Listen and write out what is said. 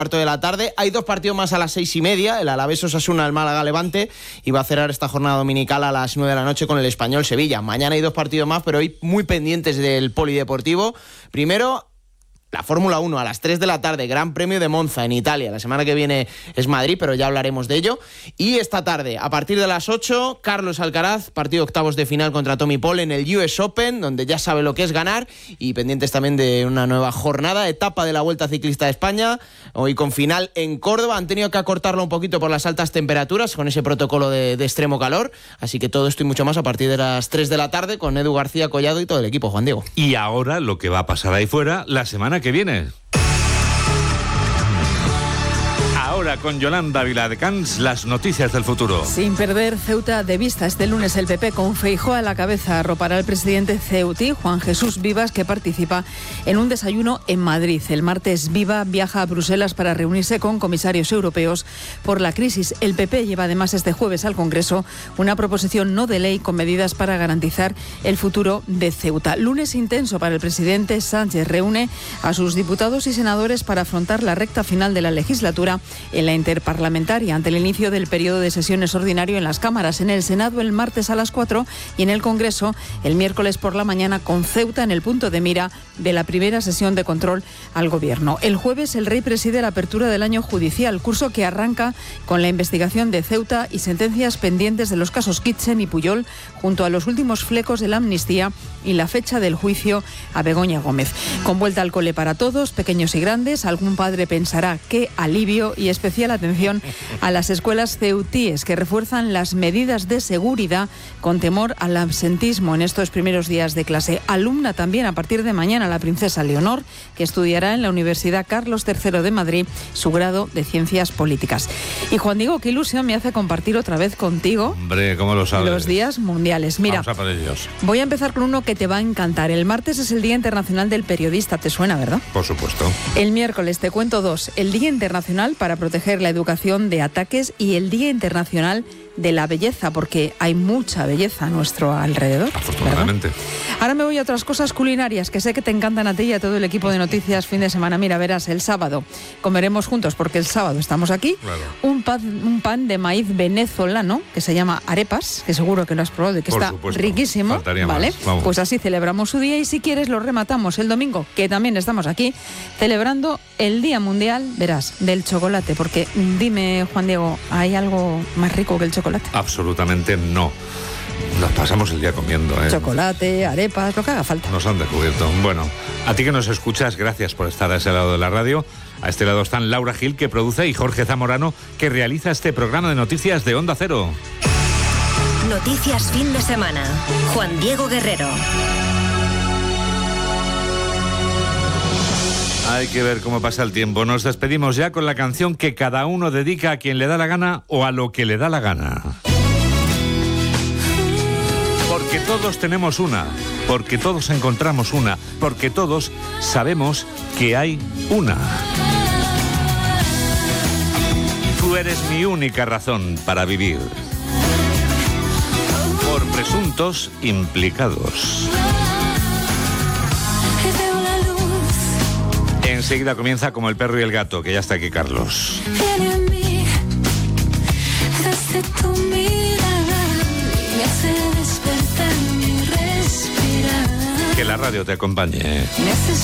cuarto de la tarde. Hay 2 partidos más a las 6:30, el Alavés Osasuna, el Málaga Levante, y va a cerrar esta jornada dominical a las 9 de la noche con el Español Sevilla. Mañana hay 2 partidos más, pero hoy muy pendientes del polideportivo. Primero, la Fórmula 1 a las 3 de la tarde, Gran Premio de Monza en Italia. La semana que viene es Madrid, pero ya hablaremos de ello. Y esta tarde, a partir de las 8, Carlos Alcaraz, partido octavos de final contra Tommy Paul en el US Open, donde ya sabe lo que es ganar, y pendientes también de una nueva jornada, etapa de la Vuelta Ciclista de España, hoy con final en Córdoba. Han tenido que acortarlo un poquito por las altas temperaturas, con ese protocolo de extremo calor, así que todo esto y mucho más a partir de las 3 de la tarde con Edu García Collado y todo el equipo, Juan Diego. Y ahora lo que va a pasar ahí fuera la semana que viene. Ahora con Yolanda Viladecans, las noticias del futuro. Sin perder Ceuta de vista, este lunes el PP con Feijóo a la cabeza arropará al presidente ceutí, Juan Jesús Vivas, que participa en un desayuno en Madrid. El martes Viva viaja a Bruselas para reunirse con comisarios europeos por la crisis. El PP lleva además este jueves al Congreso una proposición no de ley con medidas para garantizar el futuro de Ceuta. Lunes intenso para el presidente Sánchez. Reúne a sus diputados y senadores para afrontar la recta final de la legislatura en la interparlamentaria, ante el inicio del periodo de sesiones ordinario en las cámaras. En el Senado el martes a las 4 y en el Congreso el miércoles por la mañana, con Ceuta en el punto de mira de la primera sesión de control al Gobierno. El jueves el Rey preside la apertura del año judicial, curso que arranca con la investigación de Ceuta y sentencias pendientes de los casos Kitchen y Puyol, junto a los últimos flecos de la amnistía y la fecha del juicio a Begoña Gómez. Con vuelta al cole para todos, pequeños y grandes, algún padre pensará qué alivio, y especial atención a las escuelas ceutíes, que refuerzan las medidas de seguridad con temor al absentismo en estos primeros días de clase. Alumna también a partir de mañana la princesa Leonor, que estudiará en la Universidad Carlos III de Madrid su grado de Ciencias Políticas. Y Juan Diego, qué ilusión me hace compartir otra vez contigo, hombre, ¿cómo lo sabes? Los días mundiales. Mira, vamos a por ellos. Voy a empezar con uno que te va a encantar. El martes es el Día Internacional del Periodista, ¿te suena, verdad? Por supuesto. El miércoles te cuento 2, el Día Internacional para proteger la educación de ataques y el Día Internacional de la Belleza, porque hay mucha belleza a nuestro alrededor. Afortunadamente. ¿Verdad? Ahora me voy a otras cosas culinarias que sé que te encantan a ti y a todo el equipo de Noticias Fin de Semana. Mira, verás, el sábado comeremos juntos, porque el sábado estamos aquí, claro, un pan de maíz venezolano que se llama arepas, que seguro que lo has probado y que está riquísimo. Faltaría ¿vale? Más. Pues así celebramos su día, y si quieres lo rematamos el domingo, que también estamos aquí celebrando el Día Mundial, verás, del chocolate, porque dime, Juan Diego, ¿hay algo más rico que el chocolate? Absolutamente no. Nos pasamos el día comiendo, ¿eh? Chocolate, arepas, lo que haga falta. Nos han descubierto. Bueno, a ti que nos escuchas, gracias por estar a ese lado de la radio. A este lado están Laura Gil, que produce, y Jorge Zamorano, que realiza este programa de noticias de Onda Cero. Noticias Fin de Semana. Juan Diego Guerrero. Hay que ver cómo pasa el tiempo. Nos despedimos ya con la canción que cada uno dedica a quien le da la gana o a lo que le da la gana. Porque todos tenemos una, porque todos encontramos una, porque todos sabemos que hay una. Tú eres mi única razón para vivir. Por presuntos implicados. Enseguida comienza Como el perro y el gato, que ya está aquí Carlos. Que la radio te acompañe.